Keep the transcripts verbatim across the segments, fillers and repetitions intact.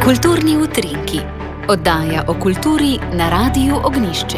Kulturni utrinki, oddaja o kulturi na Radiu Ognjišče.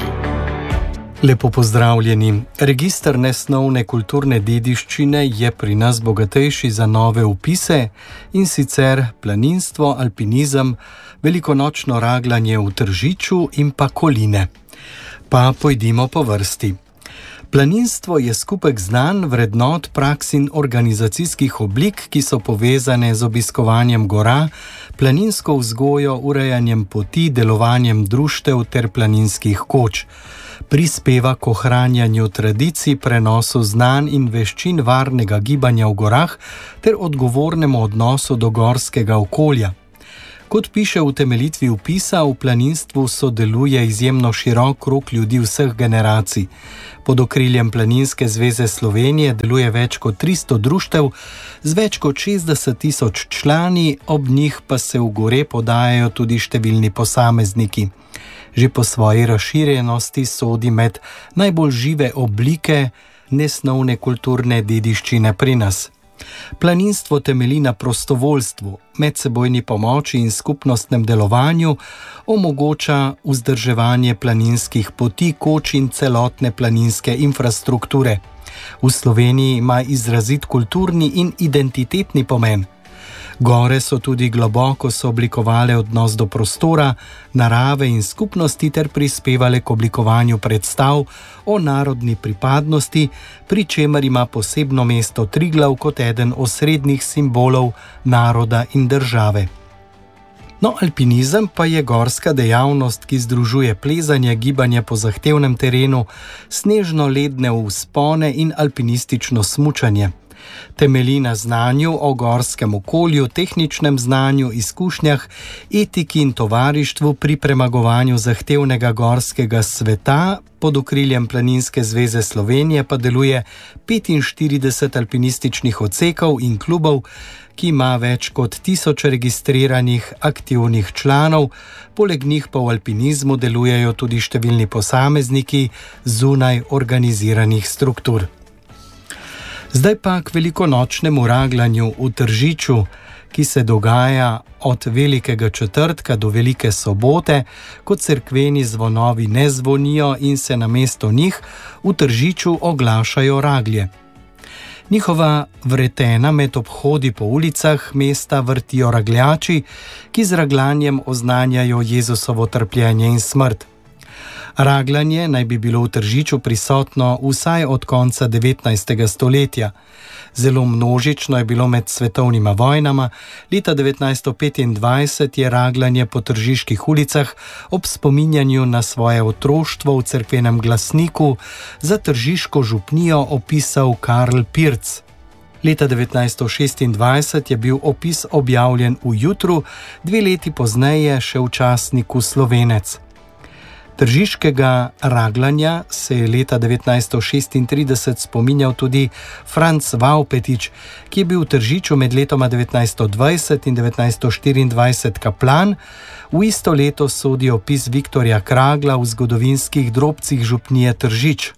Lepo pozdravljeni. Register nesnovne kulturne dediščine je pri nas bogatejši za nove vpise, in sicer planinstvo, alpinizem, velikonočno ragljanje v Tržiču in pa koline. Pa pojdimo po vrsti. Planinstvo je skupek znanj, vrednot, praks in organizacijskih oblik, ki so povezane z obiskovanjem gora, planinsko vzgojo, urejanjem poti, delovanjem društev ter planinskih koč. Prispeva k ohranjanju tradicij, prenosu znanj in veščin varnega gibanja v gorah ter odgovornemu odnosu do gorskega okolja. Kot piše v utemeljitvi vpisa, v planinstvu sodeluje izjemno širok krog ljudi vseh generacij. Pod okriljem Planinske zveze Slovenije deluje več kot tristo društev z več kot šestdeset tisoč člani, ob njih pa se v gore podajajo tudi številni posamezniki. Že po svoji razširjenosti sodi med najbolj žive oblike nesnovne kulturne dediščine pri nas. Planinstvo temelji na prostovoljstvu, medsebojni pomoči in skupnostnem delovanju, omogoča vzdrževanje planinskih poti, koč in celotne planinske infrastrukture. V Sloveniji ima izrazit kulturni in identitetni pomen. Gore so tudi globoko sooblikovale odnos do prostora, narave in skupnosti ter prispevale k oblikovanju predstav o narodni pripadnosti, pri čemer ima posebno mesto Triglav kot eden osrednjih simbolov naroda in države. No, alpinizem pa je gorska dejavnost, ki združuje plezanje, gibanje po zahtevnem terenu, snežno-ledne vzpone in alpinistično smučanje. Temelji na znanju o gorskem okolju, tehničnem znanju, izkušnjah, etiki in tovarištvu pri premagovanju zahtevnega gorskega sveta. Pod okriljem Planinske zveze Slovenije pa deluje petinštirideset alpinističnih odsekov in klubov, ki ima več kot tisoč registriranih aktivnih članov, poleg njih pa v alpinizmu delujejo tudi številni posamezniki zunaj organiziranih struktur. Zdaj pa k velikonočnemu ragljanju v Tržiču, ki se dogaja od Velikega četrtka do Velike sobote, ko cerkveni zvonovi ne zvonijo in se namesto njih v Tržiču oglašajo raglje. Njihova vretena med obhodi po ulicah mesta vrtijo ragljači, ki z ragljanjem oznanjajo Jezusovo trpljenje in smrt. Ragljanje naj bi bilo v Tržiču prisotno vsaj od konca devetnajstega stoletja. Zelo množično je bilo med svetovnima vojnama. Leta devetnajststo petindvajset je ragljanje po tržiških ulicah ob spominjanju na svoje otroštvo v cerkvenem glasniku za tržiško župnijo opisal Karl Pirc. Leta devetnajststo šestindvajset je bil opis objavljen v Jutru, dve leti pozneje še v časniku Slovenec. Tržiškega ragljanja se je leta devetnajststo šestintrideset spominjal tudi Franc Vaupetič, ki je bil v Tržiču med letoma devetnajststo dvajset in devetnajststo štiriindvajset kaplan. V isto leto sodi opis Viktorja Kragla v zgodovinskih drobcih župnije Tržič.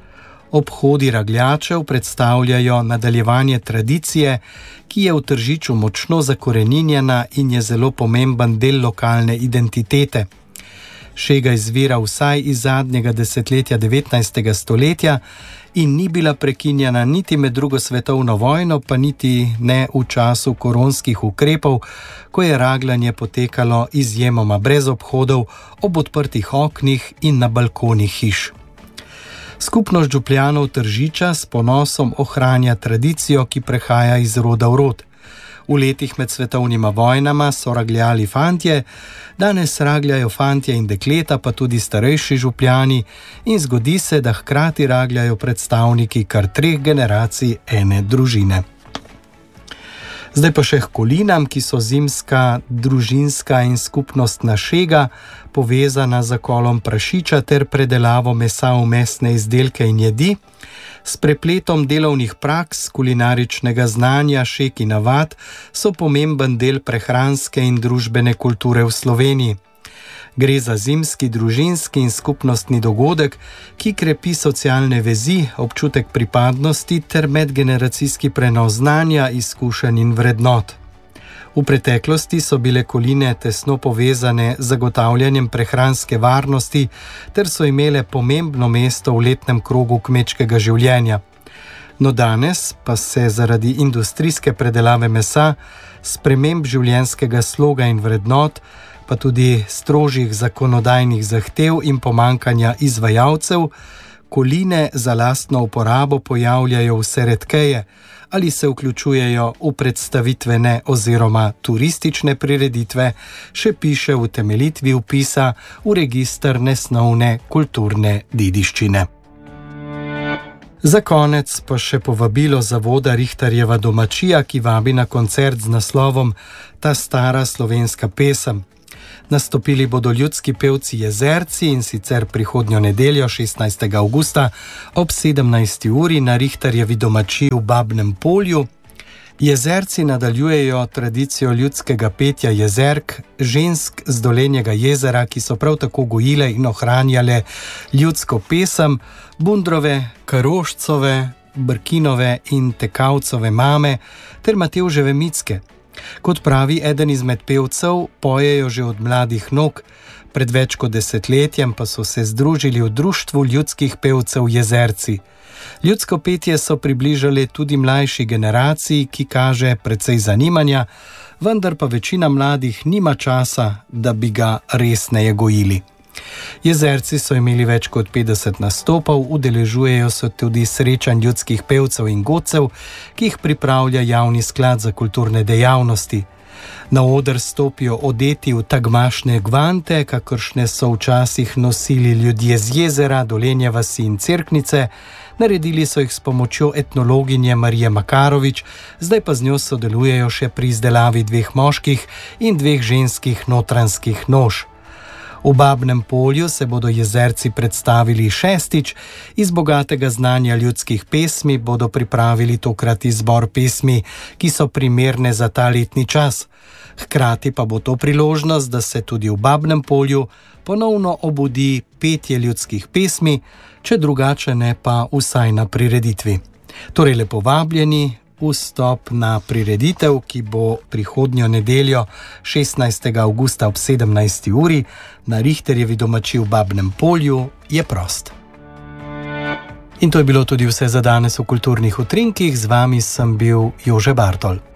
Obhodi ragljačev predstavljajo nadaljevanje tradicije, ki je v Tržiču močno zakoreninjena in je zelo pomemben del lokalne identitete. Šega izvira vsaj iz zadnjega desetletja devetnajstega stoletja in ni bila prekinjena niti med drugo svetovno vojno, pa niti ne v času koronskih ukrepov, ko je ragljanje potekalo izjemoma brez obhodov, ob odprtih oknih in na balkonih hiš. Skupnost župljanov Tržiča s ponosom ohranja tradicijo, ki prehaja iz roda v rod. V letih med svetovnima vojnama so ragljali fantje, danes ragljajo fantje in dekleta, pa tudi starejši župljani, in zgodi se, da hkrati ragljajo predstavniki kar treh generacij ene družine. Zdaj pa še k kolinam, ki so zimska, družinska in skupnostna šega, povezana z zakolom prašiča ter predelavo mesa v mesne izdelke in jedi, s prepletom delovnih praks, kulinaričnega znanja, šeg in navad so pomemben del prehranske in družbene kulture v Sloveniji. Gre za zimski, družinski in skupnostni dogodek, ki krepi socialne vezi, občutek pripadnosti ter medgeneracijski prenos znanja, izkušenj in vrednot. V preteklosti so bile Koline tesno povezane z zagotavljanjem prehranske varnosti ter so imele pomembno mesto v letnem krogu kmečkega življenja. No danes pa se zaradi industrijske predelave mesa, sprememb življenjskega sloga in vrednot, pa tudi strožjih zakonodajnih zahtev in pomankanja izvajalcev, Koline za lastno uporabo pojavljajo vse redkeje ali se vključujejo v predstavitvene oziroma turistične prireditve, še piše v utemeljitvi vpisa v register nesnovne kulturne dediščine. Za konec pa še povabilo zavoda Rihterjeva domačija, ki vabi na koncert z naslovom Ta stara slovenska pesem. Nastopili bodo ljudski pevci Jezerci, in sicer prihodnjo nedeljo, šestnajstega avgusta, ob sedemnajsti uri na Rihterjevi domačiji v Babnem Polju. Jezerci nadaljujejo tradicijo ljudskega petja jezerk, žensk z Dolenjega jezera, ki so prav tako gojile in ohranjale ljudsko pesem, Bundrove, Karošcove, Brkinove in Tekavcove mame ter Matevževe Micke. Kot pravi eden izmed pevcev, pojejo že od mladih nog, pred več kot desetletjem pa so se združili v Društvu ljudskih pevcev Jezerci. Ljudsko petje so približali tudi mlajši generaciji, ki kaže precej zanimanja, vendar pa večina mladih nima časa, da bi ga resneje gojili. Jezerci so imeli več kot petdeset nastopov, udeležujejo se tudi srečanj ljudskih pevcev in godcev, ki jih pripravlja Javni sklad za kulturne dejavnosti. Na oder stopijo odeti v tagmašne gvante, kakršne so včasih nosili ljudje z jezera, Dolenje vasi in Cerknice. Naredili so jih s pomočjo etnologinje Marije Makarovič, zdaj pa z njo sodelujejo še pri izdelavi dveh moških in dveh ženskih notranskih noš. V Babnem Polju se bodo Jezerci predstavili šestič, iz bogatega znanja ljudskih pesmi bodo pripravili tokrat izbor pesmi, ki so primerne za ta letni čas. Hkrati pa bo to priložnost, da se tudi v Babnem Polju ponovno obudi petje ljudskih pesmi, če drugače ne pa vsaj na prireditvi. Torej lepo vabljeni, vstop na prireditev, ki bo prihodnjo nedeljo, šestnajstega avgusta ob sedemnajsti uri, na Rihterjevi domačiji v Babnem Polju, je prost. In to je bilo tudi vse za danes v Kulturnih utrinkih, z vami sem bil Jože Bartol.